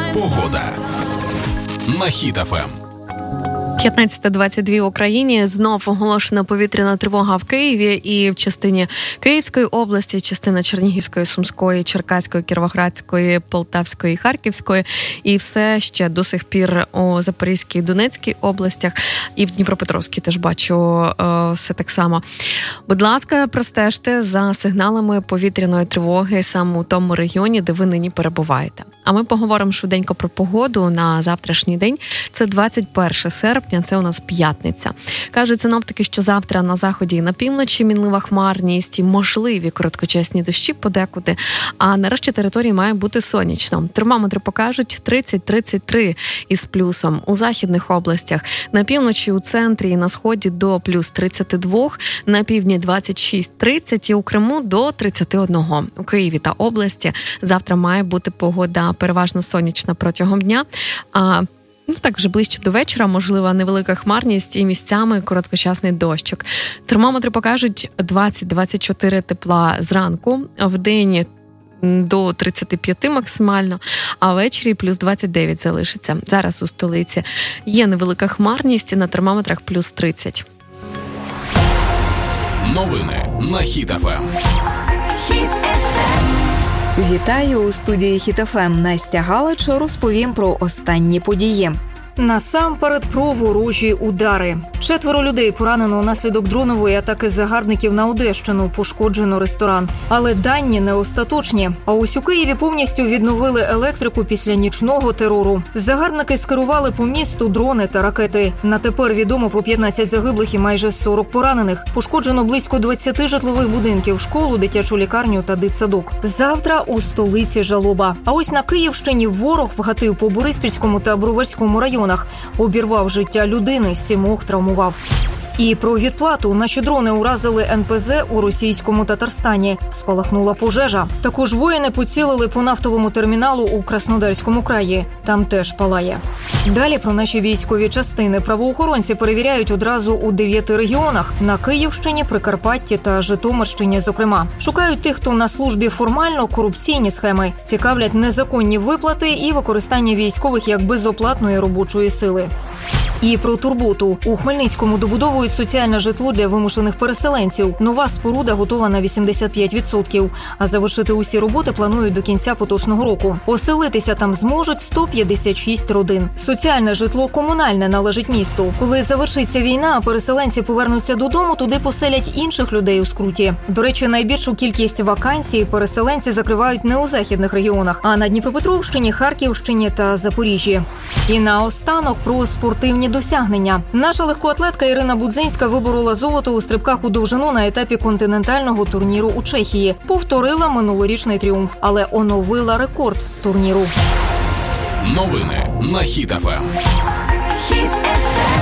Погода на Хіт ФМ. 15:22 в Україні. Знов оголошена повітряна тривога в Києві і в частині Київської області, частина Чернігівської, Сумської, Черкаської, Кіровоградської, Полтавської, Харківської. І все ще до сих пір у Запорізькій, Донецькій областях. І в Дніпропетровській теж бачу все так само. Будь ласка, простежте за сигналами повітряної тривоги саме у тому регіоні, де ви нині перебуваєте. А ми поговоримо швиденько про погоду на завтрашній день. Це 21 серпня, це у нас п'ятниця. Кажуть синоптики, що завтра на заході і на півночі мінлива хмарність і можливі короткочасні дощі подекуди, а на решті території має бути сонячно. Термометри покажуть 30-33 із плюсом. У західних областях на півночі, у центрі і на сході до плюс 32, на півдні 26-30 і у Криму до 31. У Києві та області завтра має бути погода переважно сонячна протягом дня, так вже ближче до вечора, можлива невелика хмарність і місцями короткочасний дощик. Термометри покажуть 20-24 тепла зранку, вдень до 35 максимально, а ввечері плюс 29 залишиться. Зараз у столиці є невелика хмарність, на термометрах плюс 30. Новини на Хіт ФМ. Хіт ФМ. Вітаю у студії Хіт ФМ. Настя Галич розповім про останні події. Насамперед про ворожі удари. 4 людей поранено внаслідок дронової атаки загарбників на Одещину. Пошкоджено ресторан. Але дані не остаточні. А ось у Києві повністю відновили електрику після нічного терору. Загарбники скерували по місту дрони та ракети. На тепер відомо про 15 загиблих і майже 40 поранених. Пошкоджено близько 20 житлових будинків, школу, дитячу лікарню та дитсадок. Завтра у столиці жалоба. А ось на Київщині ворог вгатив по Бориспільському та Броварському районах. Обірвав життя людини, 7 травмував. І про відплату. Наші дрони уразили НПЗ у російському Татарстані. Спалахнула пожежа. Також воїни поцілили по нафтовому терміналу у Краснодарському краї. Там теж палає. Далі про наші військові частини. Правоохоронці перевіряють одразу у 9 регіонах. На Київщині, Прикарпатті та Житомирщині, зокрема. Шукають тих, хто на службі формально, корупційні схеми. Цікавлять незаконні виплати і використання військових як безоплатної робочої сили. І про турботу. У Хмельницькому добудовують соціальне житло для вимушених переселенців. Нова споруда готова на 85%. А завершити усі роботи планують до кінця поточного року. Оселитися там зможуть 156 родин. Соціальне житло комунальне належить місту. Коли завершиться війна, а переселенці повернуться додому, туди поселять інших людей у скруті. До речі, найбільшу кількість вакансій переселенці закривають не у західних регіонах, а на Дніпропетровщині, Харківщині та Запоріжжі. І наостанок про спортивні досягнення. Наша легкоатлетка Ірина Будзинська виборола золото у стрибках у довжину на етапі континентального турніру у Чехії. Повторила минулорічний тріумф, але оновила рекорд турніру. Новини на Хіт ФМ. Хіт ФМ.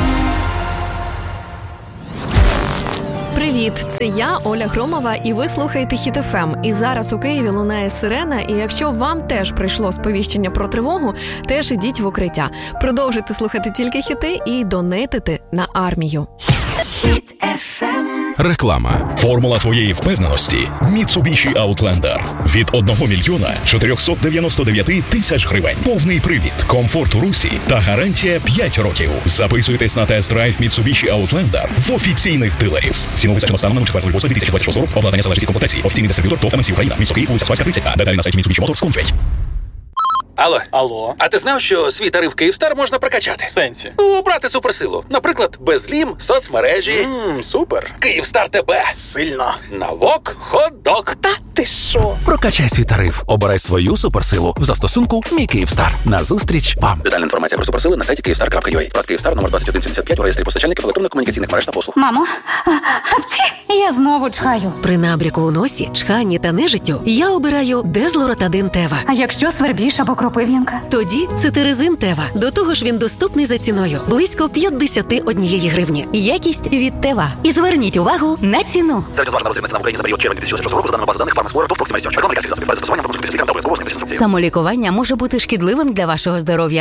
Привіт, це я, Оля Громова, і ви слухаєте Хіт ФМ. І зараз у Києві лунає сирена, і якщо вам теж прийшло сповіщення про тривогу, теж ідіть в укриття. Продовжуйте слухати тільки хіти і донейтити на армію. Хіт ФМ. Реклама. Формула твоєї впевненості – Mitsubishi Outlander. Від 1 мільйона 499 тисяч гривень. Повний привід, комфорт у русі та гарантія 5 років. Записуйтесь на тест-драйв Mitsubishi Outlander в офіційних дилерів. Ціну визначено станом на 4.08.2026 року. Обладнання залежить від комплектації. Офіційний дистриб'ютор ТОВ МС Україна. Місто Київ, вулиця Спаська, 30А. Деталі на сайті Mitsubishi Motors.com.ua. Алло. А ти знав, що свій тариф Київстар можна прокачати? В сенсі? Обрати суперсилу. Наприклад, безлім, соцмережі. Супер. Київстар тебе. Сильно. Навок, хот-дог. Та ти що? Прокачай свій тариф. Обирай свою суперсилу в застосунку «Мій Київстар». Назустріч вам. Детальна інформація про суперсили на сайті Kyivstar.ua. Прад Київстар номер 2175 у реєстрі постачальників електронно-комунікаційних мереж та послуг. Мамо, я знову чхаю. При набряку у носі, чханні та нежиттю я обираю Дезлоротадин Тева. А якщо свербіж або кропив'янка? Тоді цитиризин Тева. До того ж він доступний за ціною. Близько 51 гривні. Якість від Тева. І зверніть увагу на ціну. Самолікування може бути шкідливим для вашого здоров'я.